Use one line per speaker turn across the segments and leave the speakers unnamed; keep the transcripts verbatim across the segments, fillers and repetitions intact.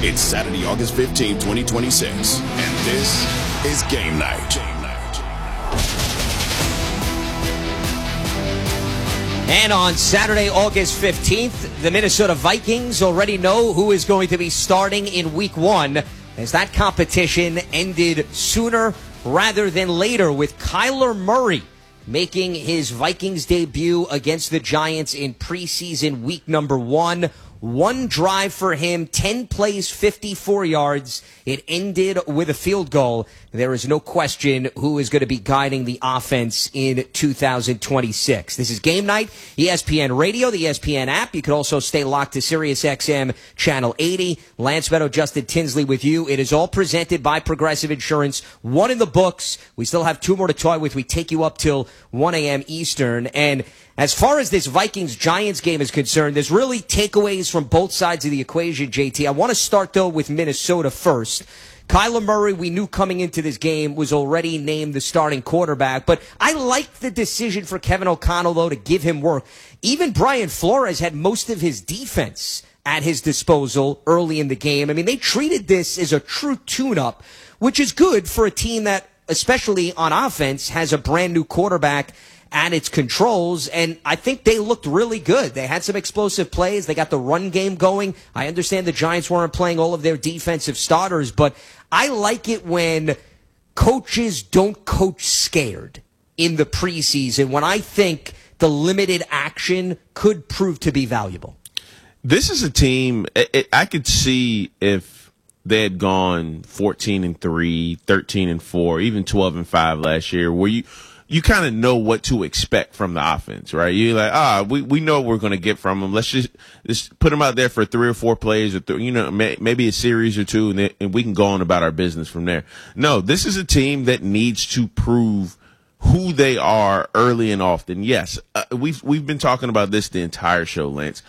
It's Saturday, August fifteenth, twenty twenty-six, and this is Game Night. Game Night.
And on Saturday, August fifteenth, the Minnesota Vikings already know who is going to be starting in week one, as that competition ended sooner rather than later with Kyler Murray making his Vikings debut against the Giants in preseason week number one. One drive for him, ten plays, fifty-four yards. It ended with a field goal. There is no question who is going to be guiding the offense in two thousand twenty-six. This is Game Night, E S P N Radio, the E S P N app. You can also stay locked to Sirius X M Channel eighty. Lance Meadow, Justin Tinsley with you. It is all presented by Progressive Insurance. One in the books. We still have two more to toy with. We take you up till one a.m. Eastern. And as far as this Vikings-Giants game is concerned, there's really takeaways from both sides of the equation, J T. I want to start, though, with Minnesota first. Kyler Murray, we knew coming into this game, was already named the starting quarterback, but I liked the decision for Kevin O'Connell, though, to give him work. Even Brian Flores had most of his defense at his disposal early in the game. I mean, they treated this as a true tune-up, which is good for a team that, especially on offense, has a brand-new quarterback at its controls, and I think they looked really good. They had some explosive plays. They got the run game going. I understand the Giants weren't playing all of their defensive starters, but I like it when coaches don't coach scared in the preseason, when I think the limited action could prove to be valuable.
This is a team, it, it, I could see if they had gone fourteen and three, thirteen and four, even twelve and five last year, where you you kind of know what to expect from the offense, right? You're like, ah, we, we know what we're going to get from them. Let's just, just put them out there for three or four plays, or th- you know, may, maybe a series or two, and, then, and we can go on about our business from there. No, this is a team that needs to prove who they are early and often. Yes, uh, we've we've been talking about this the entire show, Lance.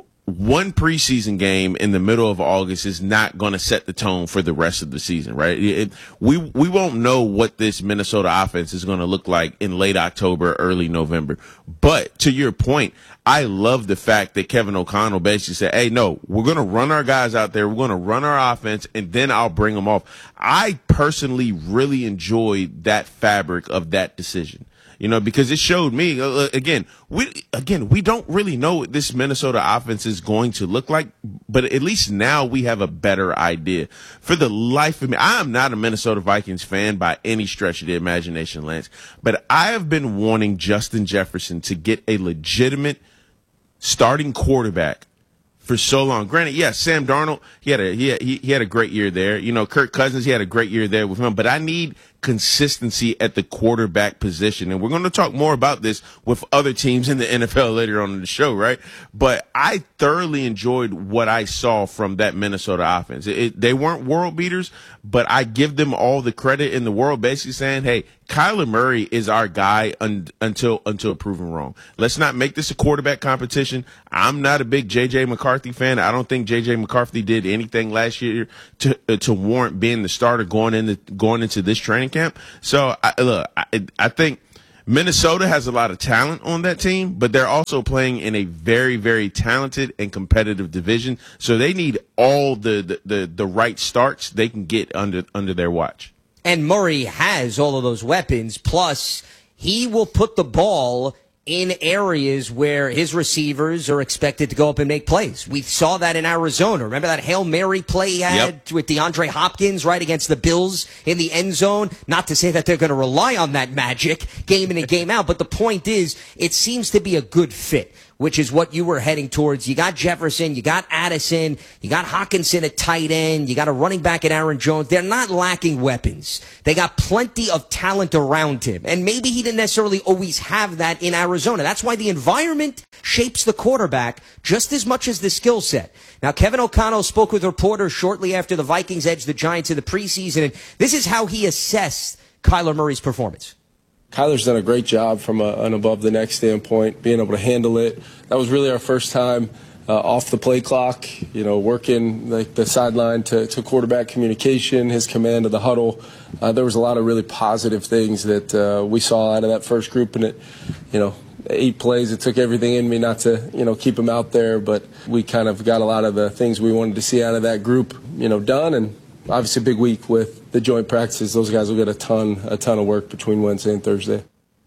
One preseason game in the middle of August is not going to set the tone for the rest of the season, right? It, we we won't know what this Minnesota offense is going to look like in late October, early November. But to your point, I love the fact that Kevin O'Connell basically said, hey, no, we're going to run our guys out there. We're going to run our offense, and then I'll bring them off. I personally really enjoyed that fabric of that decision. You know, because it showed me, uh, again, we again we don't really know what this Minnesota offense is going to look like, but at least now we have a better idea. For the life of me, I am not a Minnesota Vikings fan by any stretch of the imagination, Lance, but I have been wanting Justin Jefferson to get a legitimate starting quarterback for so long. Granted, yes, Sam Darnold, he had a he had, he had a great year there. You know, Kirk Cousins, he had a great year there with him. But I need consistency at the quarterback position, and we're going to talk more about this with other teams in the N F L later on in the show, right? But I thoroughly enjoyed what I saw from that Minnesota offense. It, it, they weren't world beaters, but I give them all the credit in the world, basically saying, "Hey, Kyler Murray is our guy un- until until proven wrong. Let's not make this a quarterback competition." I'm not a big J J McCarthy fan. I don't think J J McCarthy did anything last year to uh, to warrant being the starter going into going into this training camp. So I, look, I, I think Minnesota has a lot of talent on that team, but they're also playing in a very, very talented and competitive division. So they need all the the, the, the right starts they can get under under their watch.
And Murray has all of those weapons, plus he will put the ball in areas where his receivers are expected to go up and make plays. We saw that in Arizona. Remember that Hail Mary play he had yep. with DeAndre Hopkins, right, against the Bills in the end zone? Not to say that they're going to rely on that magic game in and game out, but the point is it seems to be a good fit, which is what you were heading towards. You got Jefferson, you got Addison, you got Hockenson at tight end, you got a running back at Aaron Jones. They're not lacking weapons. They got plenty of talent around him. And maybe he didn't necessarily always have that in Arizona. That's why the environment shapes the quarterback just as much as the skill set. Now, Kevin O'Connell spoke with reporters shortly after the Vikings edged the Giants in the preseason, and this is how he assessed Kyler Murray's performance.
Kyler's done a great job from a, an above-the-neck standpoint, being able to handle it. That was really our first time uh, off the play clock, you know, working like the sideline to, to quarterback communication, his command of the huddle. Uh, there was a lot of really positive things that uh, we saw out of that first group, and it, you know, eight plays. It took everything in me not to, you know, keep him out there, but we kind of got a lot of the things we wanted to see out of that group, you know, done. And obviously a big week with the joint practices. Those guys will get a ton, a ton of work between Wednesday and Thursday.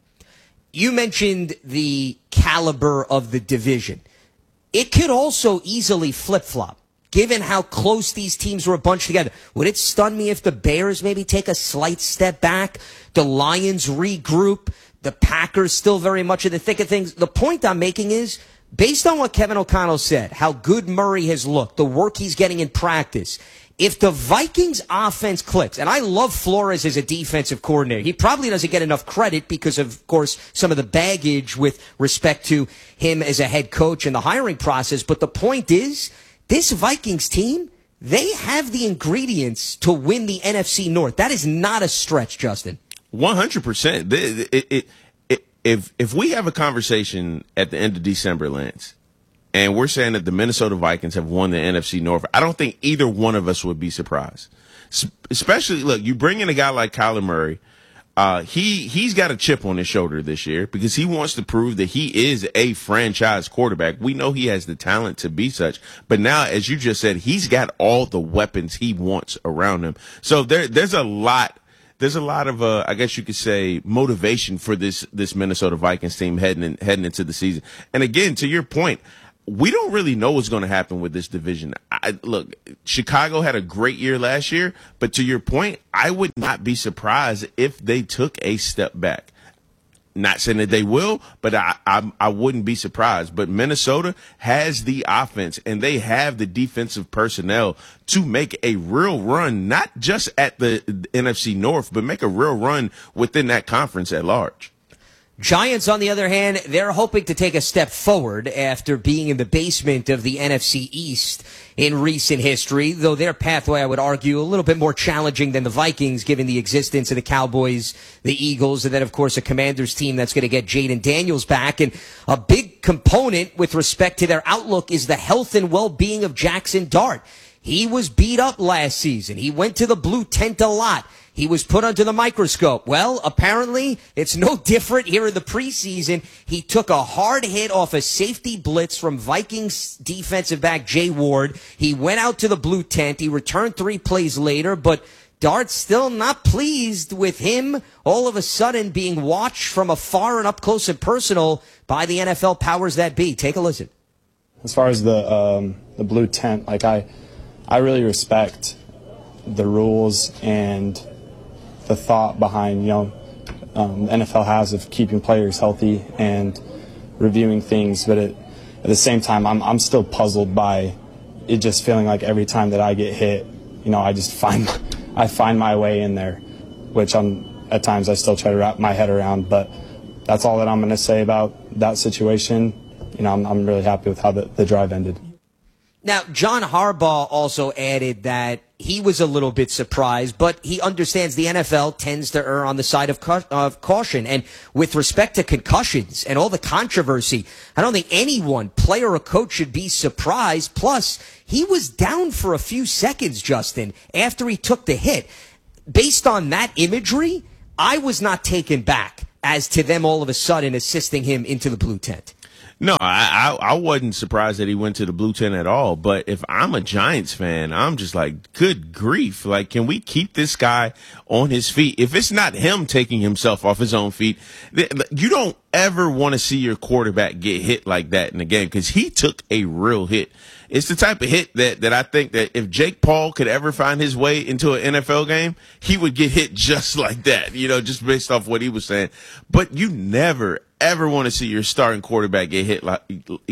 You mentioned the caliber of the division. It could also easily flip-flop, given how close these teams were a bunch together. Would it stun me if the Bears maybe take a slight step back, the Lions regroup, the Packers still very much in the thick of things? The point I'm making is, based on what Kevin O'Connell said, how good Murray has looked, the work he's getting in practice, if the Vikings offense clicks, and I love Flores as a defensive coordinator, he probably doesn't get enough credit because of, of course, some of the baggage with respect to him as a head coach and the hiring process. But the point is, this Vikings team, they have the ingredients to win the N F C North. That is not a stretch, Justin. one hundred
percent. It, it, it, it, if, if we have a conversation at the end of December, Lance, and we're saying that the Minnesota Vikings have won the N F C North, I don't think either one of us would be surprised. S- especially, look, you bring in a guy like Kyler Murray. Uh, he, he's got a chip on his shoulder this year because he wants to prove that he is a franchise quarterback. We know he has the talent to be such, but now, as you just said, he's got all the weapons he wants around him. So there, there's a lot, there's a lot of, uh, I guess you could say, motivation for this, this Minnesota Vikings team heading in, heading into the season. And again, to your point, we don't really know what's going to happen with this division. I, look, Chicago had a great year last year, but to your point, I would not be surprised if they took a step back. Not saying that they will, but I, I, I wouldn't be surprised. But Minnesota has the offense, and they have the defensive personnel to make a real run, not just at the N F C North, but make a real run within that conference at large.
Giants, on the other hand, they're hoping to take a step forward after being in the basement of the N F C East in recent history, though their pathway, I would argue, a little bit more challenging than the Vikings, given the existence of the Cowboys, the Eagles, and then, of course, a Commanders team that's going to get Jaden Daniels back. And a big component with respect to their outlook is the health and well-being of Jackson Dart. He was beat up last season. He went to the blue tent a lot. He was put under the microscope. Well, apparently, it's no different here in the preseason. He took a hard hit off a safety blitz from Vikings defensive back Jay Ward. He went out to the blue tent. He returned three plays later, but Dart's still not pleased with him all of a sudden being watched from afar and up close and personal by the N F L powers that be. Take a listen.
As far as the um, the blue tent, like I, I really respect the rules and the thought behind, you know, um, the N F L has of keeping players healthy and reviewing things, but it, at the same time, I'm I'm still puzzled by it just feeling like every time that I get hit, you know, I just find I find my way in there, which I'm at times I still try to wrap my head around. But that's all that I'm going to say about that situation. You know, I'm I'm really happy with how the, the drive ended.
Now, John Harbaugh also added that he was a little bit surprised, but he understands the N F L tends to err on the side of, ca- of caution. And with respect to concussions and all the controversy, I don't think anyone, player or coach, should be surprised. Plus, he was down for a few seconds, Justin, after he took the hit. Based on that imagery, I was not taken back as to them all of a sudden assisting him into the blue tent.
No, I, I I wasn't surprised that he went to the blue tent at all. But if I'm a Giants fan, I'm just like, good grief. Like, can we keep this guy on his feet? If it's not him taking himself off his own feet, you don't ever want to see your quarterback get hit like that in the game because he took a real hit. It's the type of hit that, that I think that if Jake Paul could ever find his way into an N F L game, he would get hit just like that, you know, just based off what he was saying. But you never, ever want to see your starting quarterback get hit like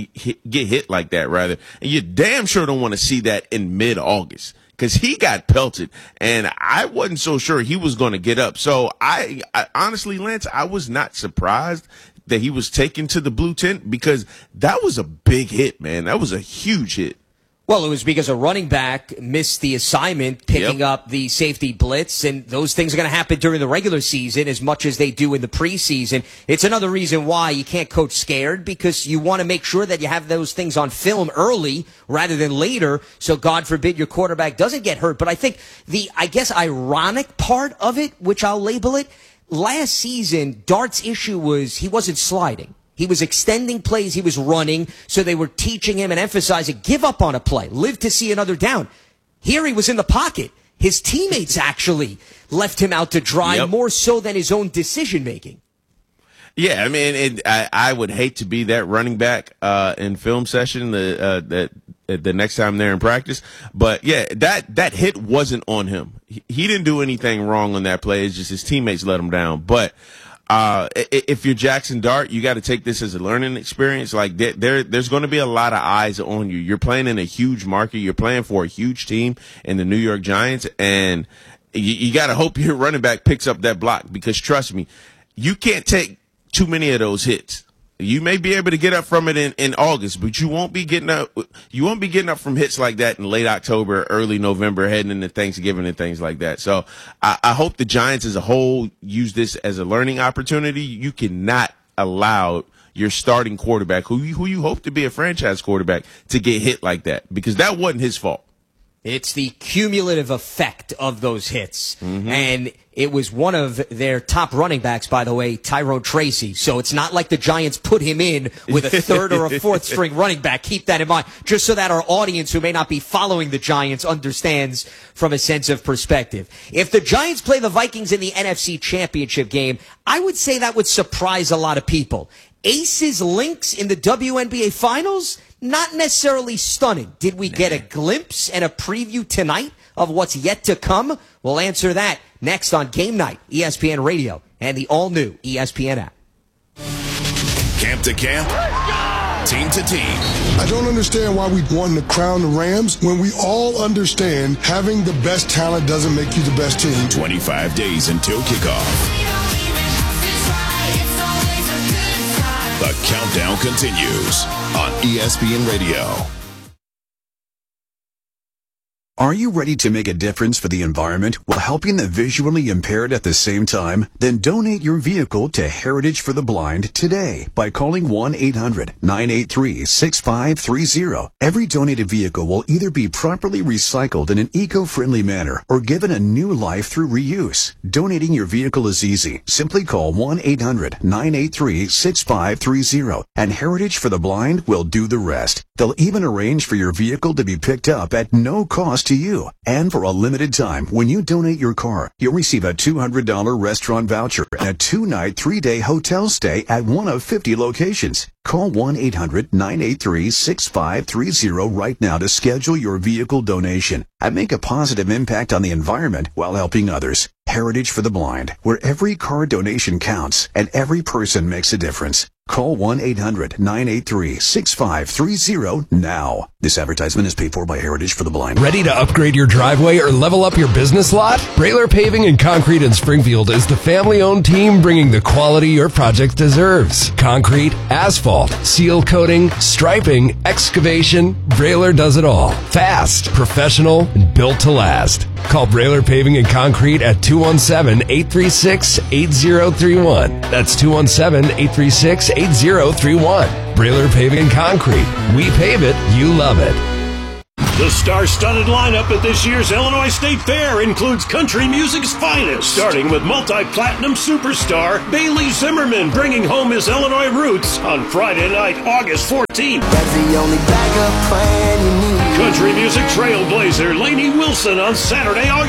get hit like that, rather. And you damn sure don't want to see that in mid-August because he got pelted, and I wasn't so sure he was going to get up. So I, I honestly, Lance, I was not surprised that he was taken to the blue tent because that was a big hit, man. That was a huge hit.
Well, it was because a running back missed the assignment picking
Yep.
up the safety blitz, and those things are going to happen during the regular season as much as they do in the preseason. It's another reason why you can't coach scared, because you want to make sure that you have those things on film early rather than later, so God forbid your quarterback doesn't get hurt. But I think the, I guess, ironic part of it, which I'll label it, last season, Dart's issue was he wasn't sliding. He was extending plays. He was running. So they were teaching him and emphasizing, give up on a play. Live to see another down. Here he was in the pocket. His teammates actually left him out to dry
yep.
more so than his own decision-making.
Yeah, I mean, it, I, I would hate to be that running back uh, in film session the, uh, that the next time they're in practice. But, yeah, that, that hit wasn't on him. He, he didn't do anything wrong on that play. It's just his teammates let him down. But uh, if you're Jackson Dart, you got to take this as a learning experience. Like, there, there there's going to be a lot of eyes on you. You're playing in a huge market. You're playing for a huge team in the New York Giants. And you, you got to hope your running back picks up that block because, trust me, you can't take too many of those hits. You may be able to get up from it in, in August, but you won't be getting up. You won't be getting up from hits like that in late October, early November, heading into Thanksgiving and things like that. So I, I hope the Giants as a whole use this as a learning opportunity. You cannot allow your starting quarterback, who you, who you hope to be a franchise quarterback, to get hit like that because that wasn't his fault.
It's the cumulative effect of those hits.
Mm-hmm.
And it was one of their top running backs, by the way, Tyrone Tracy. So it's not like the Giants put him in with a third or a fourth string running back. Keep that in mind, just so that our audience who may not be following the Giants understands from a sense of perspective. If the Giants play the Vikings in the N F C Championship game, I would say that would surprise a lot of people. Aces Lynx in the W N B A Finals? Not necessarily stunning. Did we get a glimpse and a preview tonight of what's yet to come? We'll answer that next on Game Night, E S P N Radio, and the all-new E S P N app.
Camp to camp, team to team.
I don't understand why we won to crown the Rams when we all understand having the best talent doesn't make you the best team.
twenty-five days until kickoff. The countdown continues on E S P N Radio.
Are you ready to make a difference for the environment while helping the visually impaired at the same time? Then donate your vehicle to Heritage for the Blind today by calling one eight hundred nine eight three six five three zero. Every donated vehicle will either be properly recycled in an eco-friendly manner or given a new life through reuse. Donating your vehicle is easy. Simply call one eight hundred nine eight three six five three zero and Heritage for the Blind will do the rest. They'll even arrange for your vehicle to be picked up at no cost to you. And for a limited time, when you donate your car, you'll receive a two hundred dollars restaurant voucher and a two-night, three-day hotel stay at one of fifty locations. Call one eight hundred nine eight three six five three zero right now to schedule your vehicle donation and make a positive impact on the environment while helping others. Heritage for the Blind, where every car donation counts and every person makes a difference. Call one eight hundred nine eight three six five three zero now. This advertisement is paid for by Heritage for the Blind.
Ready to upgrade your driveway or level up your business lot? Brailer Paving and Concrete in Springfield is the family-owned team bringing the quality your project deserves. Concrete, asphalt, seal coating, striping, excavation, Brailer does it all. Fast, professional, and built to last. Call Brailer Paving and Concrete at two one seven eight three six eight zero three one. That's two one seven eight three six eight zero three one. Brailer Paving and Concrete. We pave it, you love it.
The star-studded lineup at this year's Illinois State Fair includes country music's finest, starting with multi-platinum superstar Bailey Zimmerman bringing home his Illinois roots on Friday night, August fourteenth.
That's the only backup plan you need.
Country music trailblazer Lainey Wilson on Saturday, August